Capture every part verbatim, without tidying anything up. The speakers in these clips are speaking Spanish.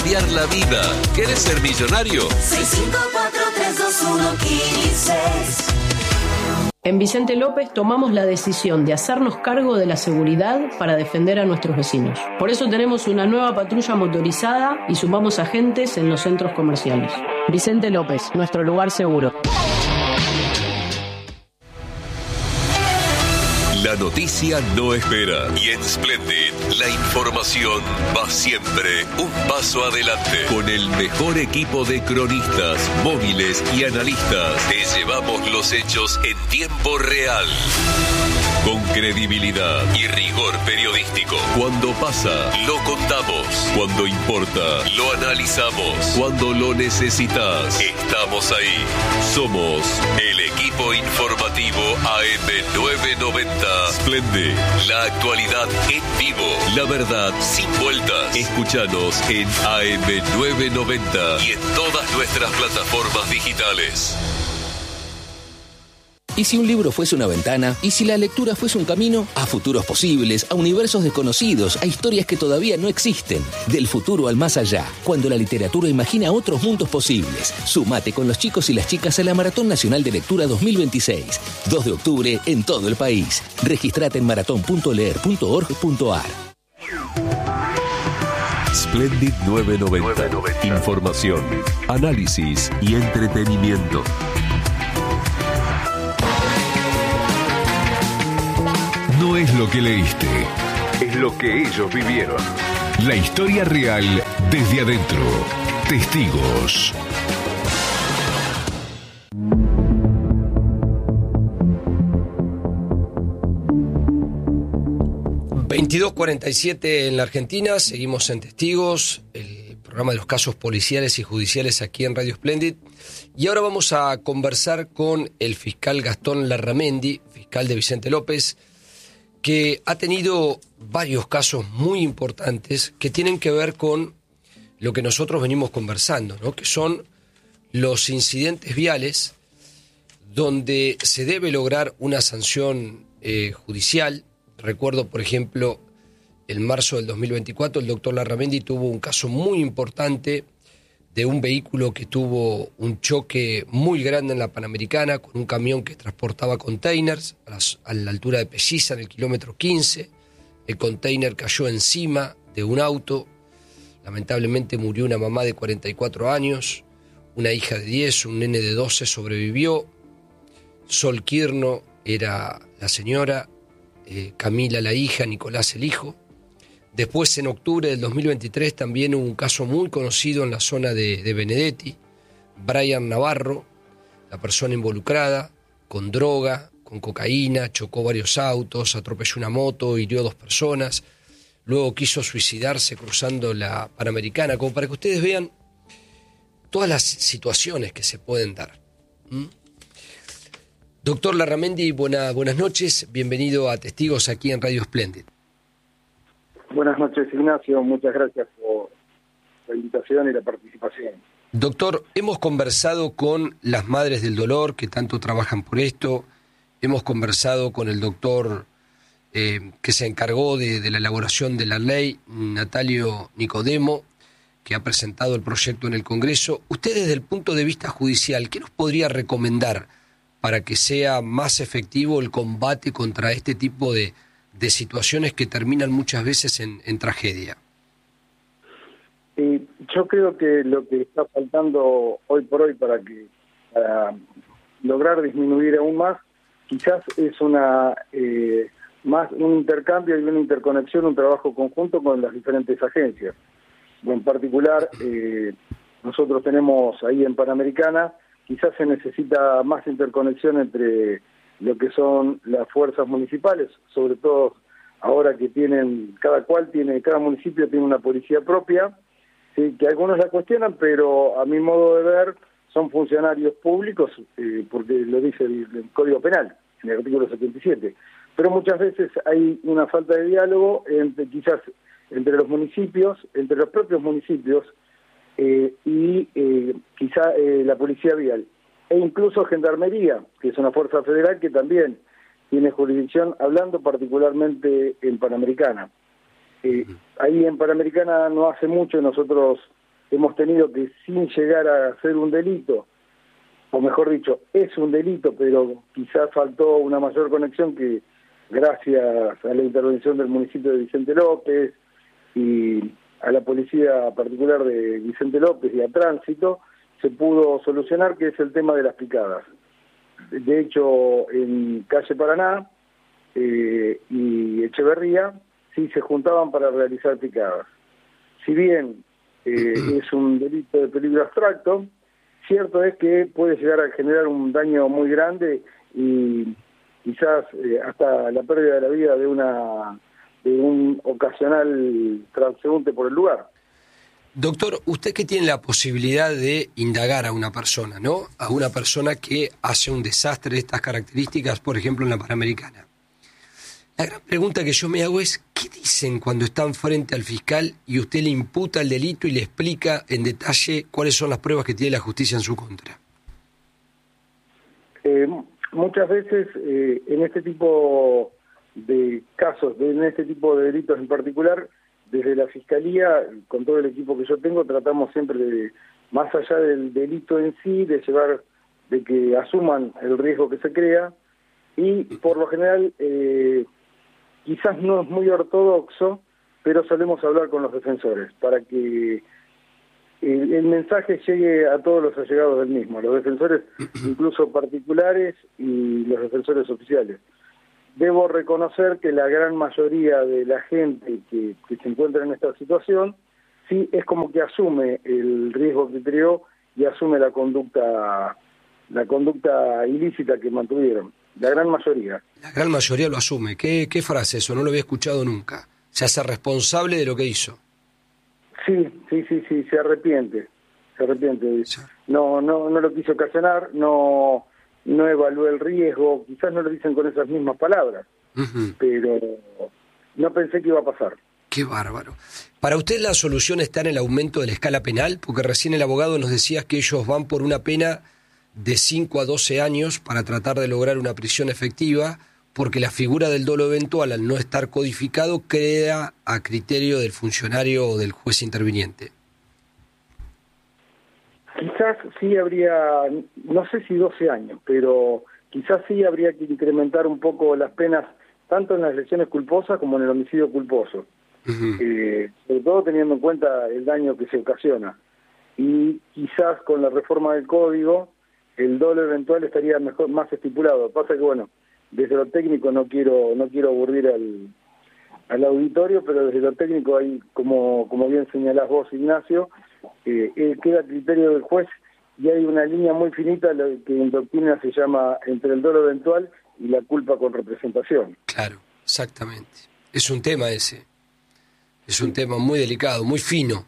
cambiar la vida. ¿Querés ser millonario? seis cinco cuatro tres dos uno quince. En Vicente López tomamos la decisión de hacernos cargo de la seguridad para defender a nuestros vecinos. Por eso tenemos una nueva patrulla motorizada y sumamos agentes en los centros comerciales. Vicente López, nuestro lugar seguro. La noticia no espera y en Splendid la información va siempre un paso adelante. Con el mejor equipo de cronistas, móviles y analistas, te llevamos los hechos en tiempo real. Con credibilidad y rigor periodístico. Cuando pasa, lo contamos. Cuando importa, lo analizamos. Cuando lo necesitas, estamos ahí. Somos el equipo informativo A M novecientos noventa. Splendid, la actualidad en vivo. La verdad sin vueltas. Escúchanos en A M novecientos noventa y en todas nuestras plataformas digitales. ¿Y si un libro fuese una ventana? ¿Y si la lectura fuese un camino? A futuros posibles, a universos desconocidos, a historias que todavía no existen. Del futuro al más allá, cuando la literatura imagina otros mundos posibles. Sumate con los chicos y las chicas a la Maratón Nacional de Lectura dos mil veintiséis. dos de octubre en todo el país. Registrate en maratón punto leer punto org punto a r. Splendid novecientos noventa. Información, análisis y entretenimiento. No es lo que leíste, es lo que ellos vivieron. La historia real desde adentro. Testigos. veintidós cuarenta y siete en la Argentina, seguimos en Testigos, el programa de los casos policiales y judiciales aquí en Radio Splendid. Y ahora vamos a conversar con el fiscal Gastón Larramendi, fiscal de Vicente López, que ha tenido varios casos muy importantes que tienen que ver con lo que nosotros venimos conversando, ¿no? Que son los incidentes viales donde se debe lograr una sanción eh, judicial. Recuerdo, por ejemplo, en marzo del dos mil veinticuatro, el doctor Larramendi tuvo un caso muy importante de un vehículo que tuvo un choque muy grande en la Panamericana con un camión que transportaba containers a, las, a la altura de Pelliza, en el kilómetro quince. El container cayó encima de un auto. Lamentablemente murió una mamá de cuarenta y cuatro años, una hija de diez, un nene de doce sobrevivió. Sol Quirno era la señora, eh, Camila la hija, Nicolás el hijo. Después, en octubre del dos mil veintitrés, también hubo un caso muy conocido en la zona de, de Benedetti. Brian Navarro, la persona involucrada, con droga, con cocaína, chocó varios autos, atropelló una moto, hirió a dos personas. Luego quiso suicidarse cruzando la Panamericana, como para que ustedes vean todas las situaciones que se pueden dar. ¿Mm? Doctor Larramendi, buena, buenas noches. Bienvenido a Testigos aquí en Radio Splendid. Buenas noches, Ignacio. Muchas gracias por la invitación y la participación. Doctor, hemos conversado con las Madres del Dolor, que tanto trabajan por esto. Hemos conversado con el doctor eh, que se encargó de, de la elaboración de la ley, Natalio Nicodemo, que ha presentado el proyecto en el Congreso. Usted, desde el punto de vista judicial, ¿qué nos podría recomendar para que sea más efectivo el combate contra este tipo de de situaciones que terminan muchas veces en, en tragedia? Eh, yo creo que lo que está faltando hoy por hoy para que para lograr disminuir aún más, quizás es una eh, más un intercambio y una interconexión, un trabajo conjunto con las diferentes agencias. En particular, eh, nosotros tenemos ahí en Panamericana, quizás se necesita más interconexión entre lo que son las fuerzas municipales, sobre todo ahora que tienen, cada cual tiene, cada municipio tiene una policía propia, ¿sí? Que algunos la cuestionan, pero a mi modo de ver son funcionarios públicos, eh, porque lo dice el, el Código Penal, en el artículo setenta y siete. Pero muchas veces hay una falta de diálogo entre, quizás entre los municipios, entre los propios municipios eh, y eh, quizá eh, la policía vial. E incluso Gendarmería, que es una fuerza federal que también tiene jurisdicción, hablando particularmente en Panamericana. Eh, ahí en Panamericana no hace mucho nosotros hemos tenido que, sin llegar a hacer un delito, o mejor dicho, es un delito, pero quizás faltó una mayor conexión que gracias a la intervención del municipio de Vicente López y a la policía particular de Vicente López y a Tránsito, se pudo solucionar, que es el tema de las picadas. De hecho, en calle Paraná eh, y Echeverría sí se juntaban para realizar picadas. Si bien eh, es un delito de peligro abstracto, cierto es que puede llegar a generar un daño muy grande y quizás eh, hasta la pérdida de la vida de una de un ocasional transeúnte por el lugar. Doctor, usted que tiene la posibilidad de indagar a una persona, ¿no? A una persona que hace un desastre de estas características, por ejemplo, en la Panamericana. La gran pregunta que yo me hago es, ¿qué dicen cuando están frente al fiscal y usted le imputa el delito y le explica en detalle cuáles son las pruebas que tiene la justicia en su contra? Eh, muchas veces eh, en este tipo de casos, de, en este tipo de delitos en particular, desde la Fiscalía, con todo el equipo que yo tengo, tratamos siempre de, más allá del delito en sí, de llevar, de que asuman el riesgo que se crea, y por lo general, eh, quizás no es muy ortodoxo, pero solemos hablar con los defensores, para que el, el mensaje llegue a todos los allegados del mismo, los defensores incluso particulares y los defensores oficiales. Debo reconocer que la gran mayoría de la gente que, que se encuentra en esta situación, sí es como que asume el riesgo que creó y asume la conducta, la conducta ilícita que mantuvieron. La gran mayoría. La gran mayoría lo asume. ¿Qué, qué frase eso? No lo había escuchado nunca. Se hace responsable de lo que hizo. Sí, sí, sí, sí, se arrepiente. Se arrepiente. Sí. No, no, no lo quiso ocasionar, no... no evalué el riesgo, quizás no lo dicen con esas mismas palabras, uh-huh. pero no pensé que iba a pasar. Qué bárbaro. ¿Para usted la solución está en el aumento de la escala penal? Porque recién el abogado nos decía que ellos van por una pena de cinco a doce años para tratar de lograr una prisión efectiva, porque la figura del dolo eventual, al no estar codificado, queda a criterio del funcionario o del juez interviniente. Quizás sí habría, no sé si doce años, pero quizás sí habría que incrementar un poco las penas, tanto en las lesiones culposas como en el homicidio culposo, uh-huh. eh, sobre todo teniendo en cuenta el daño que se ocasiona. Y quizás con la reforma del código, el dolo eventual estaría mejor, más estipulado. Pasa que, bueno, desde lo técnico no quiero no quiero aburrir al, al auditorio, pero desde lo técnico hay, como, como bien señalás vos, Ignacio, Eh, eh, queda a criterio del juez y hay una línea muy finita, lo que en doctrina se llama entre el dolo eventual y la culpa con representación. Claro, exactamente. Es un tema ese. Es un sí. tema muy delicado, muy fino.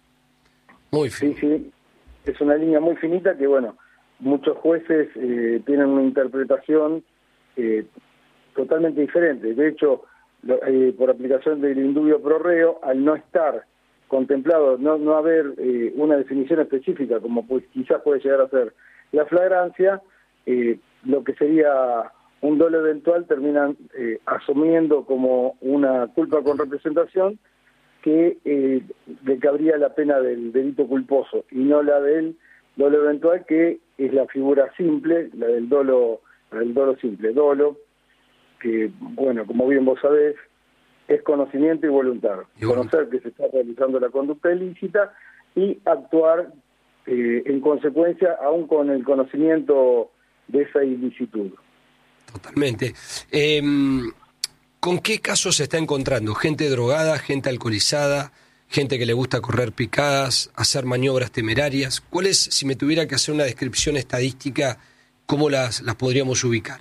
Muy fino. Sí, sí. Es una línea muy finita que, bueno, muchos jueces eh, tienen una interpretación eh, totalmente diferente. De hecho, lo, eh, por aplicación del indubio pro reo, al no estar contemplado, no, no haber eh, una definición específica, como pues quizás puede llegar a ser la flagrancia, eh, lo que sería un dolo eventual terminan eh, asumiendo como una culpa con representación que eh, le cabría la pena del delito culposo y no la del dolo eventual, que es la figura simple, la del dolo, la del dolo simple, dolo, que, bueno, como bien vos sabés, es conocimiento y voluntad. Y conocer que se está realizando la conducta ilícita y actuar eh, en consecuencia, aún con el conocimiento de esa ilicitud. Totalmente. Eh, ¿Con qué casos se está encontrando? ¿Gente drogada, gente alcoholizada, gente que le gusta correr picadas, hacer maniobras temerarias? ¿Cuáles, si me tuviera que hacer una descripción estadística, cómo las, las podríamos ubicar?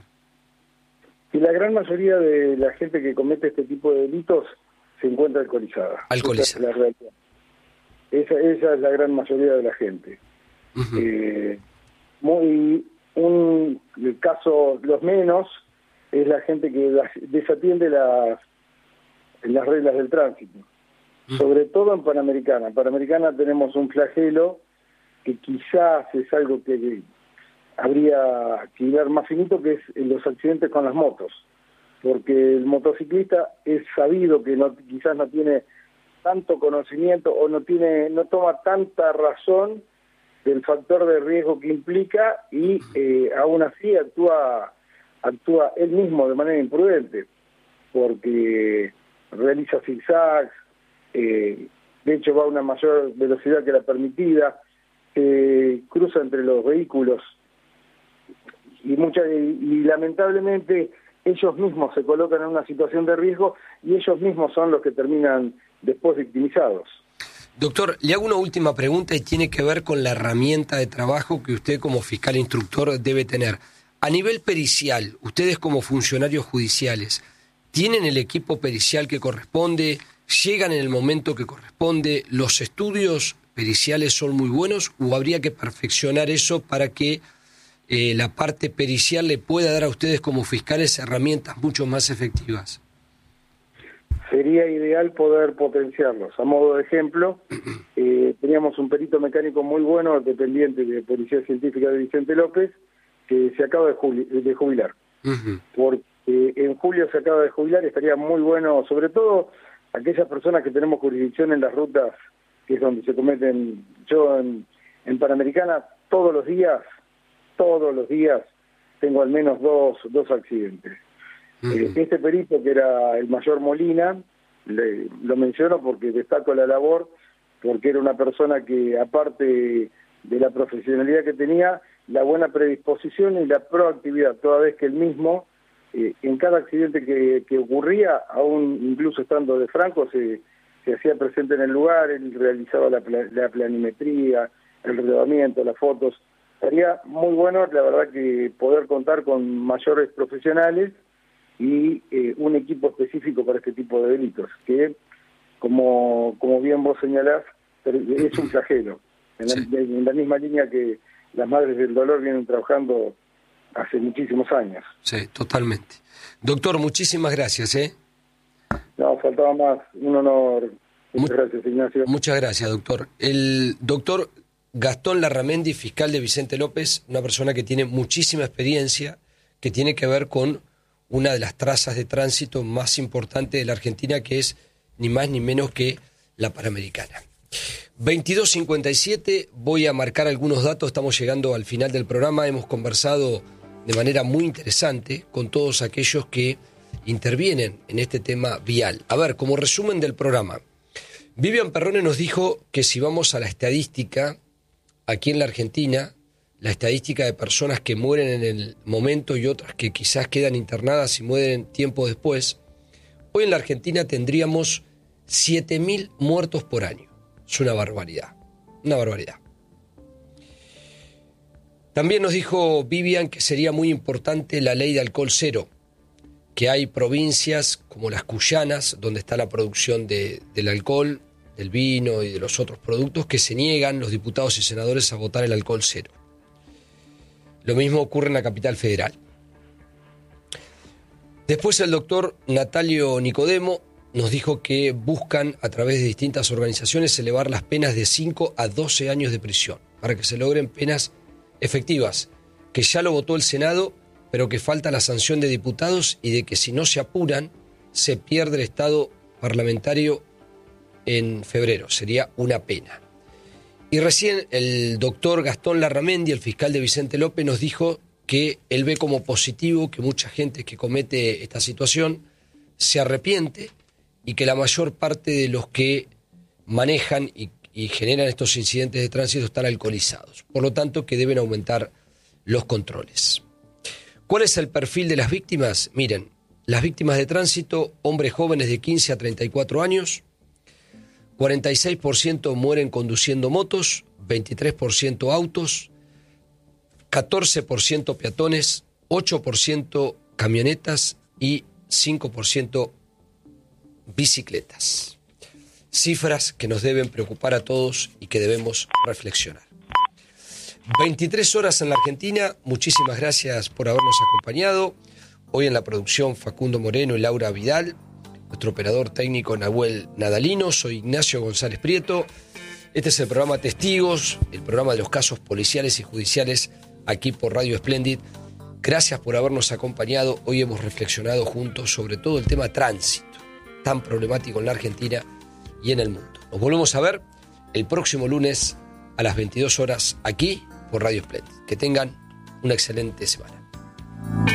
Y la gran mayoría de la gente que comete este tipo de delitos se encuentra alcoholizada. Alcoholizada. Esa es la realidad. Esa, esa es la gran mayoría de la gente. Uh-huh. Eh, muy un el caso, los menos, es la gente que las, desatiende las, las reglas del tránsito. Uh-huh. Sobre todo en Panamericana. En Panamericana tenemos un flagelo que quizás es algo que habría que ir más finito, que es los accidentes con las motos, porque el motociclista es sabido que no, quizás no tiene tanto conocimiento o no tiene, no toma tanta razón del factor de riesgo que implica y eh, aún así actúa, actúa él mismo de manera imprudente, porque realiza zigzags, eh, de hecho va a una mayor velocidad que la permitida, eh, cruza entre los vehículos y, mucha, y, y lamentablemente ellos mismos se colocan en una situación de riesgo y ellos mismos son los que terminan después victimizados. Doctor, le hago una última pregunta y tiene que ver con la herramienta de trabajo que usted como fiscal instructor debe tener. A nivel pericial, ustedes como funcionarios judiciales, ¿tienen el equipo pericial que corresponde? ¿Llegan en el momento que corresponde? ¿Los estudios periciales son muy buenos o habría que perfeccionar eso para que eh, la parte pericial le pueda dar a ustedes como fiscales herramientas mucho más efectivas? Sería ideal poder potenciarlos. A modo de ejemplo, eh, teníamos un perito mecánico muy bueno, dependiente de Policía Científica de Vicente López, que se acaba de, jubili- de jubilar. Uh-huh. Porque eh, en julio se acaba de jubilar, estaría muy bueno, sobre todo aquellas personas que tenemos jurisdicción en las rutas, que es donde se cometen, yo en, en Panamericana, todos los días, todos los días, tengo al menos dos, dos accidentes. Uh-huh. Eh, este perito, que era el mayor Molina, le, lo menciono porque destaco la labor, porque era una persona que, aparte de la profesionalidad que tenía, la buena predisposición y la proactividad, toda vez que él mismo, eh, en cada accidente que, que ocurría, aún incluso estando de franco, se, se hacía presente en el lugar, él realizaba la, la planimetría, el relevamiento, las fotos. Sería muy bueno, la verdad, que poder contar con mayores profesionales y eh, un equipo específico para este tipo de delitos, que, como, como bien vos señalás, es un flagelo, en, sí. la, en la misma línea que las madres del dolor vienen trabajando hace muchísimos años. Sí, totalmente. Doctor, muchísimas gracias, ¿eh? No, faltaba más. Un honor. Muchas Mu- gracias, Ignacio. Muchas gracias, doctor. El doctor Gastón Larramendi, fiscal de Vicente López, una persona que tiene muchísima experiencia, que tiene que ver con una de las trazas de tránsito más importantes de la Argentina, que es ni más ni menos que la Panamericana. veintidós cincuenta y siete, voy a marcar algunos datos, estamos llegando al final del programa, hemos conversado de manera muy interesante con todos aquellos que intervienen en este tema vial. A ver, como resumen del programa, Vivian Perrone nos dijo que si vamos a la estadística, aquí en la Argentina, la estadística de personas que mueren en el momento y otras que quizás quedan internadas y mueren tiempo después, hoy en la Argentina tendríamos siete mil muertos por año. Es una barbaridad, una barbaridad. También nos dijo Vivian que sería muy importante la ley de alcohol cero, que hay provincias como las cuyanas, donde está la producción de, del alcohol, del vino y de los otros productos, que se niegan los diputados y senadores a votar el alcohol cero. Lo mismo ocurre en la capital federal. Después el doctor Natalio Nicodemo nos dijo que buscan a través de distintas organizaciones elevar las penas de cinco a doce años de prisión para que se logren penas efectivas, que ya lo votó el Senado, pero que falta la sanción de diputados y de que si no se apuran se pierde el estado parlamentario en febrero. Sería una pena. Y recién el doctor Gastón Larramendi, el fiscal de Vicente López, nos dijo que él ve como positivo que mucha gente que comete esta situación se arrepiente y que la mayor parte de los que manejan y, y generan estos incidentes de tránsito están alcoholizados. Por lo tanto, que deben aumentar los controles. ¿Cuál es el perfil de las víctimas? Miren, las víctimas de tránsito, hombres jóvenes de quince a treinta y cuatro años, cuarenta y seis por ciento mueren conduciendo motos, veintitrés por ciento autos, catorce por ciento peatones, ocho por ciento camionetas y cinco por ciento bicicletas. Cifras que nos deben preocupar a todos y que debemos reflexionar. veintitrés horas en la Argentina, muchísimas gracias por habernos acompañado. Hoy en la producción Facundo Moreno y Laura Vidal, nuestro operador técnico Nahuel Nadalino, soy Ignacio González Prieto. Este es el programa Testigos, el programa de los casos policiales y judiciales aquí por Radio Splendid. Gracias por habernos acompañado. Hoy hemos reflexionado juntos sobre todo el tema tránsito, tan problemático en la Argentina y en el mundo. Nos volvemos a ver el próximo lunes a las veintidós horas aquí por Radio Splendid. Que tengan una excelente semana.